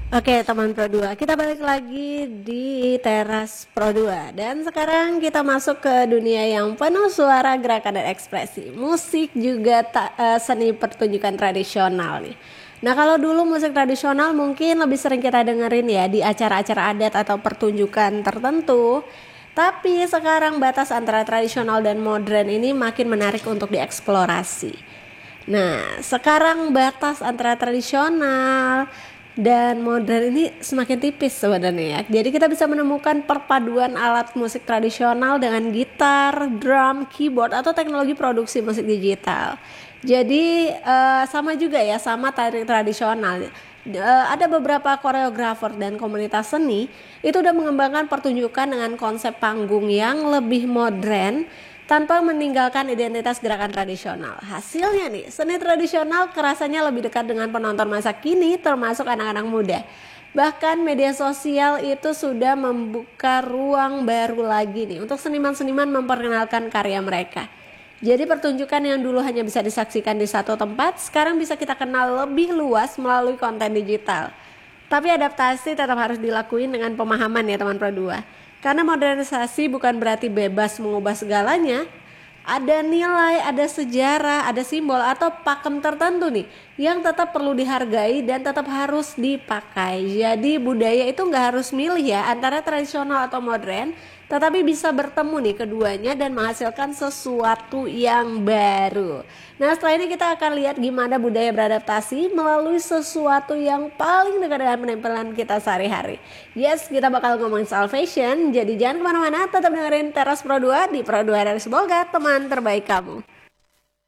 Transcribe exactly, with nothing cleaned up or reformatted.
Oke teman Pro dua, kita balik lagi di teras Pro dua. Dan sekarang kita masuk ke dunia yang penuh suara, gerakan, dan ekspresi. Musik juga ta- eh, seni pertunjukan tradisional nih. Nah kalau dulu musik tradisional mungkin lebih sering kita dengerin ya di acara-acara adat atau pertunjukan tertentu. Tapi sekarang batas antara tradisional dan modern ini makin menarik untuk dieksplorasi. Nah, sekarang batas antara tradisional dan modern ini semakin tipis sebenarnya ya. Jadi kita bisa menemukan perpaduan alat musik tradisional dengan gitar, drum, keyboard, atau teknologi produksi musik digital. Jadi eh, sama juga ya, sama tari tradisional. Eh, ada beberapa koreografer dan komunitas seni itu udah mengembangkan pertunjukan dengan konsep panggung yang lebih modern tanpa meninggalkan identitas gerakan tradisional. Hasilnya nih, seni tradisional kerasanya lebih dekat dengan penonton masa kini, termasuk anak-anak muda. Bahkan media sosial itu sudah membuka ruang baru lagi nih untuk seniman-seniman memperkenalkan karya mereka. Jadi pertunjukan yang dulu hanya bisa disaksikan di satu tempat, sekarang bisa kita kenal lebih luas melalui konten digital. Tapi adaptasi tetap harus dilakuin dengan pemahaman ya teman Pro dua. Karena modernisasi bukan berarti bebas mengubah segalanya. Ada nilai, ada sejarah, ada simbol atau pakem tertentu nih yang tetap perlu dihargai dan tetap harus dipakai. Jadi budaya itu nggak harus milih ya antara tradisional atau modern, tetapi bisa bertemu nih keduanya dan menghasilkan sesuatu yang baru. Nah setelah ini kita akan lihat gimana budaya beradaptasi melalui sesuatu yang paling dekat dengan penampilan kita sehari-hari. Yes, kita bakal ngomongin soal fashion, jadi jangan kemana-mana, tetap dengerin Teras Pro dua di Pro dua dari Semoga teman terbaik kamu.